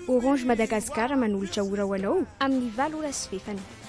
Orange Madagascar manolotra ora ho anao amin'ny 8 ora sy fefany.